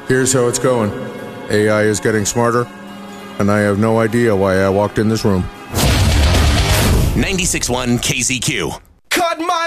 Here's how it's going. AI is getting smarter, and I have no idea why I walked in this room. 96.1 KZQ. Cut my